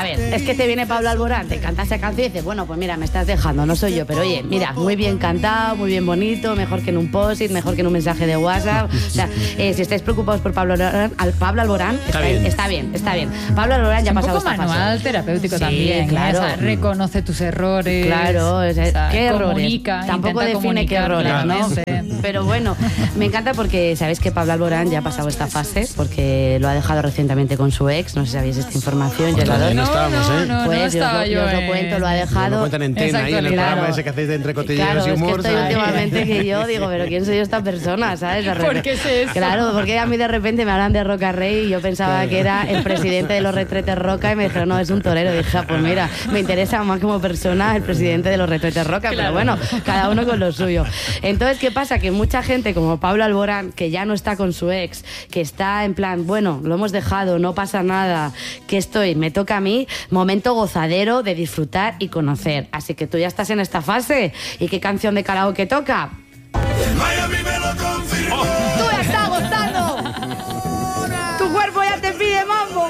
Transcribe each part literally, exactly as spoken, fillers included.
A ver, es que te viene Pablo Alborán, te canta esa canción y dices, bueno, pues mira, me estás dejando, no soy yo, pero oye, mira, muy bien cantado, muy bien bonito, mejor que en un post-it, mejor que en un mensaje de WhatsApp. O sea, eh, si estáis preocupados por Pablo Alborán, al Pablo Alborán está, está, bien. está bien, está bien. Pablo Alborán ya ha pasado esta fase. Un poco manual terapéutico sí, también, claro. O sea, reconoce tus errores. Claro, o sea, o sea, ¿qué errores? Comunica, tampoco define qué errores, ¿no? Pero bueno, me encanta porque sabéis que Pablo Alborán ya ha pasado esta fase, porque lo ha dejado recientemente con su ex, no sé si sabéis esta información. Pues yo no, no estábamos, ¿eh? No, pues no estaba yo, yo, os lo eh. cuento, lo ha dejado. Lo cuentan en Tena, ahí en el claro. programa ese que hacéis de entre cotilleos claro, y humor. es que estoy ¿sabes? últimamente que yo digo, pero ¿quién soy yo esta persona? ¿Sabes? ¿Por qué es eso? Claro, porque a mí de repente me hablan de Roca Rey y yo pensaba claro. que era el presidente de los retretes Roca y me dijeron, no, es un torero. Y dije, ah, pues mira, me interesa más como persona el presidente de los retretes Roca, claro. Pero bueno, cada uno con lo suyo. Entonces, ¿qué pasa? Que mucha gente como Pablo Alborán, que ya no está con su ex, que está en plan, bueno, lo hemos dejado, no pasa nada, que estoy, me toca a mí, momento gozadero de disfrutar y conocer. Así que tú ya estás en esta fase. ¿Y qué canción de karaoke toca? Miami me lo confirmó. ¡Tú ya estás gozando! ¡Tu cuerpo ya te pide mambo!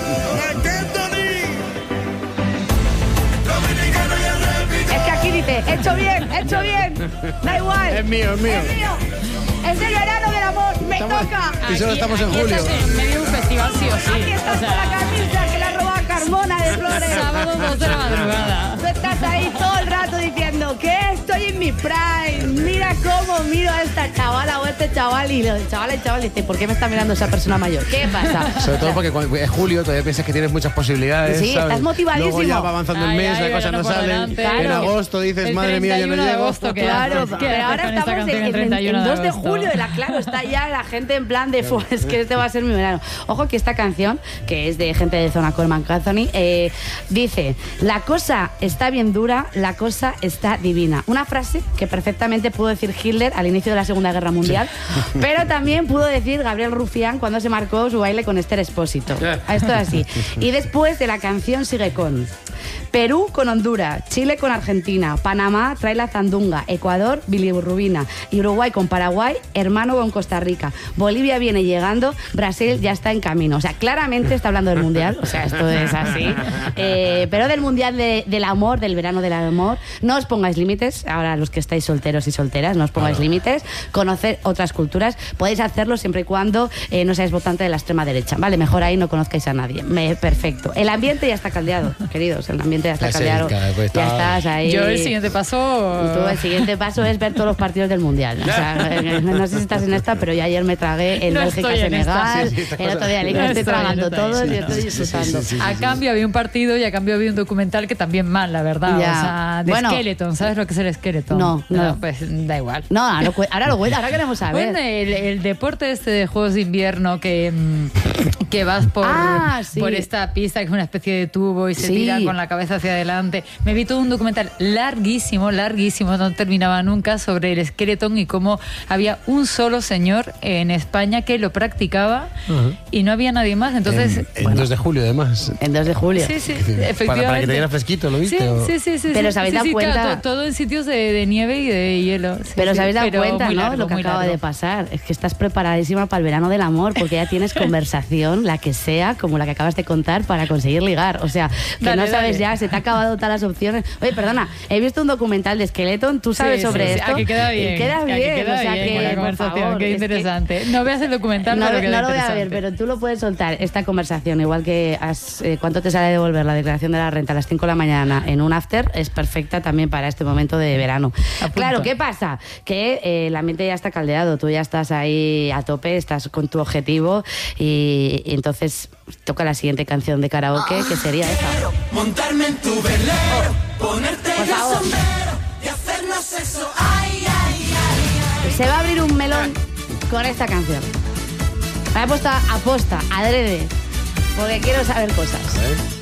Es que aquí dice, hecho bien, hecho bien. Da igual. Es mío, es mío. Es mío. Es el verano del amor, me estamos, toca. Y solo aquí, estamos en aquí julio. Estás en medio de un festival, sí o sí. Aquí estás o sea, con la camisa que la roba Carmona de Flores. Sábado dos de la madrugada. Tú estás ahí todo el rato diciendo que estoy en mi prime. Mira cómo miro a esta chavala o a este chaval. Y el chaval, el chaval dice, ¿por qué me está mirando esa persona mayor? ¿Qué pasa? Sobre todo porque cuando es julio todavía piensas que tienes muchas posibilidades. Sí, ¿sabes? estás motivadísimo. Luego ya va avanzando el Ay, mes, ay, las cosas no salen. claro. En agosto dices, El madre mía, yo no treinta y uno de llego. agosto, ¿qué Claro, haces? ¿Qué pero haces ahora con esta estamos canción en, el en, treinta y uno en de dos de agosto? julio, la, claro, está ya la gente en plan de, pues que este va a ser mi verano. Ojo que esta canción, que es de gente de Zona Coleman Anthony, eh, dice, la cosa está bien dura, la cosa está divina. Una frase que perfectamente pudo decir Hitler al inicio de la Segunda Guerra Mundial, sí. Pero también pudo decir Gabriel Rufián cuando se marcó su baile con Esther Expósito. Esto es así. Y después de la canción sigue con Perú con Honduras, Chile con Argentina, Panamá trae la zandunga, Ecuador bilirrubina y Uruguay con Paraguay, hermano con Costa Rica. Bolivia viene llegando, Brasil ya está en camino. O sea, claramente está hablando del Mundial, o sea, esto es así. Eh, pero del Mundial de, del amor, del verano del amor, no os pongáis límites, ahora los que estáis solteros y solteras, no os pongáis claro. límites, conocer otras culturas, podéis hacerlo siempre y cuando eh, no seáis votante de la extrema derecha, ¿vale? Mejor ahí no conozcáis a nadie. Me, perfecto. El ambiente ya está caldeado, queridos, el ambiente ya está caldeado. Ya estás ahí. Yo el siguiente paso... Tú, el siguiente paso es ver todos los partidos del Mundial. O sea, no sé si estás en esta, pero yo ayer me tragué el no Bélgica-Senegal, sí, sí, el otro día no estoy tragando todos y estoy disfrutando. Sí, sí, sí, a sí, cambio sí. había un partido y a cambio había un documental que también mal, la verdad. Ya. O sea, de bueno, Skeleton. ¿Sabes lo que es el Skeleton? No, no. no pues da igual. No, ahora, ahora lo voy, ahora queremos saber. Bueno, el, el deporte este de juegos de invierno que, que vas por, ah, sí. por esta pista que es una especie de tubo y se sí. tira con la cabeza hacia adelante. Me vi todo un documental larguísimo, larguísimo, no terminaba nunca, sobre el Skeleton y cómo había un solo señor en España que lo practicaba uh-huh. y no había nadie más. Entonces, en, en bueno, dos de julio, además. En dos de julio. Sí, sí, efectivamente. Para, para que te diera fresquito, ¿lo viste? Sí, o? sí, sí, sí. Pero sí, os habéis sí, dado sí, cuenta. Claro, todo en sitios de, de nieve y de hielo. Sí, pero os sí, habéis dado pero cuenta, ¿no? largo, Lo que acaba largo. de pasar. Es que estás preparadísima para el verano del amor, porque ya tienes conversación, la que sea, como la que acabas de contar, para conseguir ligar. O sea, que dale, no sabes dale. ya, se te ha acabado todas las opciones. Oye, perdona, he visto un documental de Skeleton, ¿tú sabes sí, sobre sí, esto? Sí, aquí queda bien. Y queda bien, aquí queda o sea bien, que, buena por conversación, favor, qué es interesante. Que... No veas el documental, no, pero queda no lo voy a interesante. ver, pero tú lo puedes soltar, esta conversación, igual que has, eh, cuánto te sale devolver la declaración de la renta a las cinco de la mañana en un after, es perfecta también para este momento de verano. Apunto. Claro, ¿qué pasa? Que eh, el ambiente ya está caldeado, tú ya estás ahí a tope, estás con tu objetivo y, y entonces toca la siguiente canción de karaoke, que sería esta. Montarme en tu velero, ponerte Por el favor. sombrero y hacernos eso. Ay, ay, ay, ay. Se va a abrir un melón con esta canción. Me he puesto a posta, adrede, porque quiero saber cosas. ¿Eh?